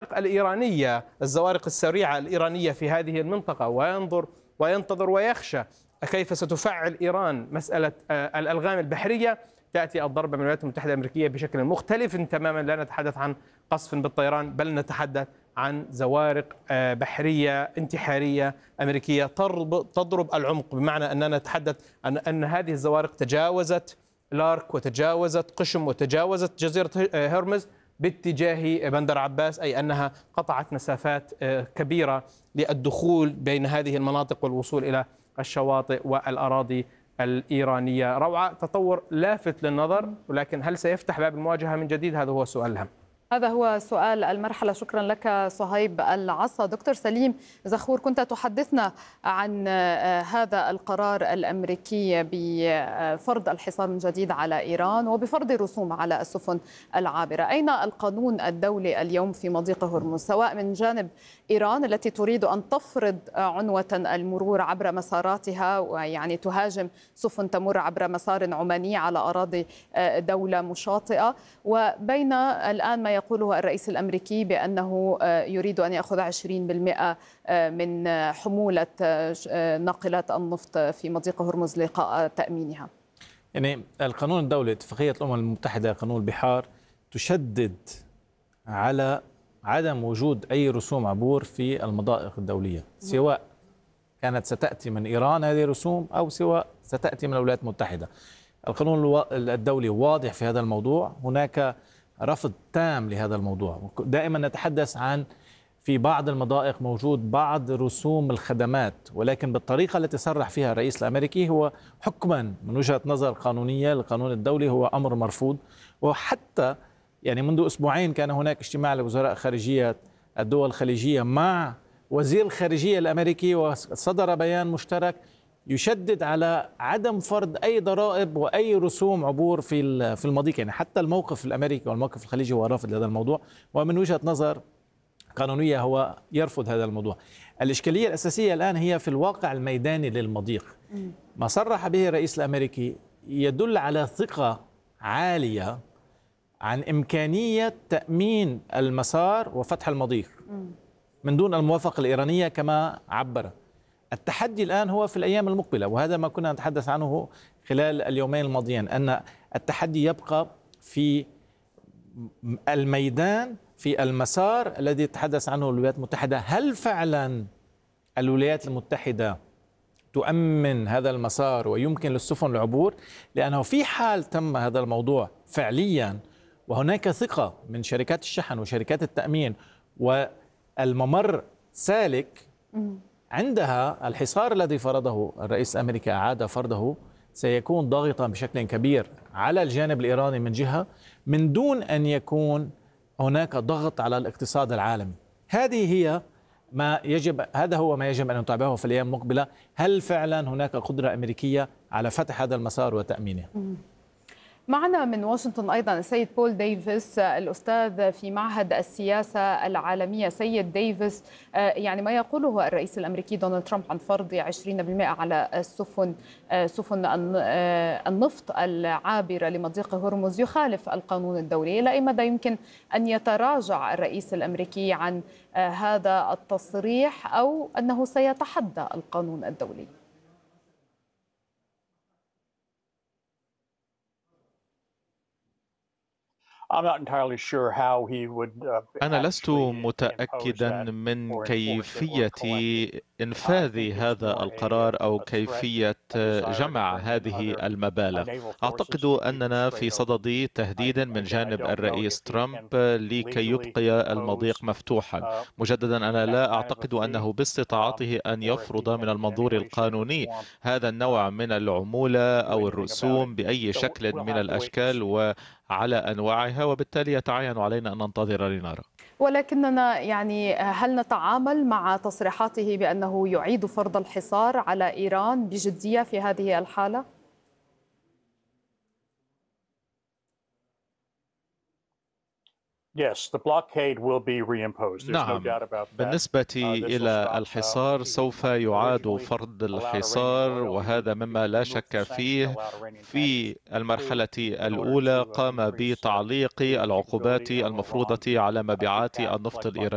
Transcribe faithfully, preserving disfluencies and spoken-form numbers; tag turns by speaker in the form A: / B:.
A: الزوارق الإيرانية، الزوارق السريعة الإيرانية في هذه المنطقة، وينظر وينتظر ويخشى كيف ستفعل إيران مسألة الألغام البحرية. تأتي الضربة من الولايات المتحدة الأمريكية بشكل مختلف تماما، لا نتحدث عن قصف بالطيران، بل نتحدث عن زوارق بحرية انتحارية أمريكية تضرب العمق، بمعنى أننا نتحدث عن أن هذه الزوارق تجاوزت لارك وتجاوزت قشم وتجاوزت جزيرة هرمز باتجاه بندر عباس، أي أنها قطعت مسافات كبيرة للدخول بين هذه المناطق والوصول إلى الشواطئ والأراضي الإيرانية. روعة، تطور لافت للنظر، ولكن هل سيفتح باب المواجهة من جديد؟ هذا هو السؤال الأهم.
B: هذا هو سؤال المرحلة. شكرا لك صهيب العصا. دكتور سليم زخور، كنت تحدثنا عن هذا القرار الأمريكي بفرض الحصار من جديد على إيران وبفرض رسوم على السفن العابرة. أين القانون الدولي اليوم في مضيق هرمز، سواء من جانب إيران التي تريد أن تفرض عنوة المرور عبر مساراتها، ويعني تهاجم سفن تمر عبر مسار عماني على أراضي دولة مشاطئة، وبين الآن ما يقوله الرئيس الأمريكي بأنه يريد أن يأخذ عشرين بالمئة من حمولة ناقلات النفط في مضيق هرمز لقاء تأمينها؟
C: يعني القانون الدولي، اتفاقية الأمم المتحدة قانون البحار، تشدد على عدم وجود أي رسوم عبور في المضائق الدولية، سواء كانت ستأتي من إيران هذه الرسوم أو سواء ستأتي من الولايات المتحدة. القانون الدولي واضح في هذا الموضوع، هناك رفض تام لهذا الموضوع. دائما نتحدث عن في بعض المضائق موجود بعض رسوم الخدمات، ولكن بالطريقة التي صرح فيها الرئيس الأمريكي هو حكما من وجهة نظر قانونية للقانون الدولي هو أمر مرفوض. وحتى يعني منذ أسبوعين كان هناك اجتماع لوزراء خارجية الدول الخليجية مع وزير الخارجية الأمريكي، وصدر بيان مشترك يشدد على عدم فرض أي ضرائب وأي رسوم عبور في في المضيق. يعني حتى الموقف الأمريكي والموقف الخليجي هو رافض لهذا الموضوع، ومن وجهة نظر قانونية هو يرفض هذا الموضوع. الإشكالية الأساسية الآن هي في الواقع الميداني للمضيق. ما صرح به الرئيس الأمريكي يدل على ثقة عالية عن إمكانية تأمين المسار وفتح المضيق من دون الموافقة الإيرانية كما عبر. التحدي الآن هو في الأيام المقبلة، وهذا ما كنا نتحدث عنه خلال اليومين الماضيين، أن التحدي يبقى في الميدان، في المسار الذي تحدث عنه الولايات المتحدة. هل فعلا الولايات المتحدة تؤمن هذا المسار ويمكن للسفن العبور؟ لأنه في حال تم هذا الموضوع فعليا وهناك ثقة من شركات الشحن وشركات التأمين والممر سالك، عندها الحصار الذي فرضه الرئيس الأمريكي أعاد فرضه سيكون ضاغطا بشكل كبير على الجانب الإيراني من جهة، من دون أن يكون هناك ضغط على الاقتصاد العالمي. هذه هي ما يجب هذا هو ما يجب أن نتابعه في الأيام المقبلة. هل فعلا هناك قدرة أمريكية على فتح هذا المسار وتأمينه؟
B: معنا من واشنطن أيضا السيد بول ديفيس، الأستاذ في معهد السياسة العالمية. سيد ديفيس، يعني ما يقوله الرئيس الأمريكي دونالد ترامب عن فرض عشرين بالمئة على السفن سفن النفط العابرة لمضيق هرمز يخالف القانون الدولي. إلى أي مدى يمكن أن يتراجع الرئيس الأمريكي عن هذا التصريح، أو أنه سيتحدى القانون الدولي؟
D: أنا لست متأكدا من كيفية إنفاذ هذا القرار أو كيفية جمع هذه المبالغ. أعتقد أننا في صدد تهديد من جانب الرئيس ترامب لكي يبقي المضيق مفتوحا. مجددا، أنا لا أعتقد أنه باستطاعته أن يفرض من المنظور القانوني هذا النوع من العمولة أو الرسوم بأي شكل من الأشكال وعلى أنواعها، وبالتالي يتعين علينا أن ننتظر لنرى.
B: ولكننا يعني هل نتعامل مع تصريحاته بأنه يعيد فرض الحصار على إيران بجدية في هذه الحالة؟
D: نعم، بالنسبة إلى الحصار سوف يعاد فرض الحصار، وهذا مما لا شك فيه. في المرحلة الأولى قام بتعليق العقوبات المفروضة على مبيعات النفط الإيراني